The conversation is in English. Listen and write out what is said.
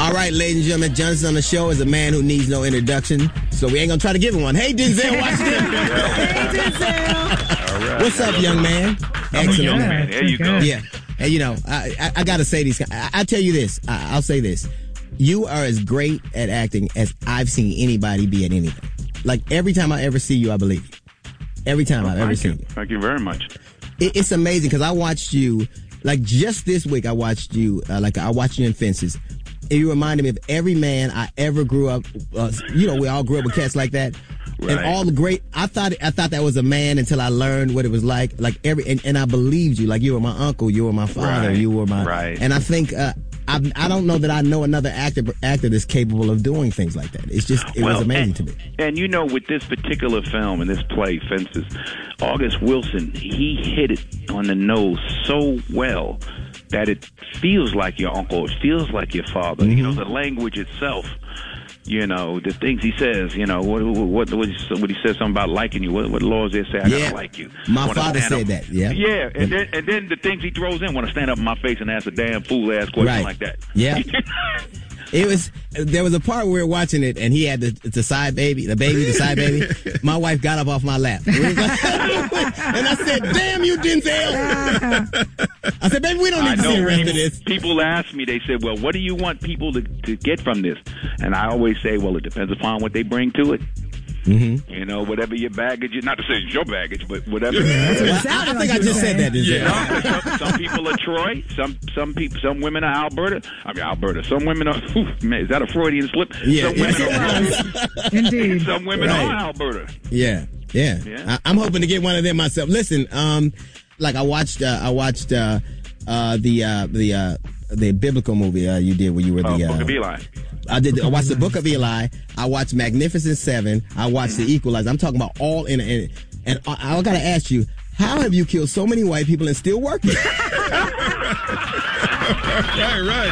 All right, ladies and gentlemen, Johnson on the show is a man who needs no introduction, so we ain't gonna try to give him one. Hey, Denzel Washington. Hey, Denzel. All right. What's up, young man? Excellent, man. There you go. Yeah. And you know, I gotta say these. I tell you this. I'll say this. You are as great at acting as I've seen anybody be at anything. Like every time I ever see you, I believe you. Every time I've ever seen you. Thank you very much. It's amazing because I watched you. Like just this week, I watched you. I watched you in Fences. And you reminded me of every man I ever grew up. You know, we all grew up with cats like that. Right. And all the great. I thought that was a man until I learned what it was like. Like and I believed you. Like you were my uncle. You were my father. Right. You were my. Right. And I think I don't know that I know another actor that's capable of doing things like that. It was amazing to me. And you know, with this particular film and this play, Fences, August Wilson, he hit it on the nose so well that it feels like your uncle, it feels like your father. Mm-hmm. You know, the language itself, you know, the things he says, you know, what he says something about liking you. What laws they say, I gotta like you. My father said that, yeah. Yeah, and then the things he throws in, want to stand up in my face and ask a damn fool-ass question like that. Yeah. There was a part where we were watching it, and he had the side baby, the side baby. My wife got up off my lap. And I said, damn you, Denzel. I said, baby, we don't need to see the rest of this. People ask me, they said, well, what do you want people to get from this? And I always say, well, it depends upon what they bring to it. Mm-hmm. You know, whatever your baggage is, not to say it's your baggage, but whatever. I think I just said that. Yeah. Some people are Troy. Some women are Alberta. I mean, Alberta. Some women are. Man, is that a Freudian slip? Yeah. Some women are. Indeed. Some women are Alberta. Yeah. I'm hoping to get one of them myself. Listen, like I watched the biblical movie you did where you were the Book of Eli. I watched the Book of Eli. I watched Magnificent Seven. I watched The Equalizer. I'm talking about all in and I gotta ask you, how have you killed so many white people and still working? Right.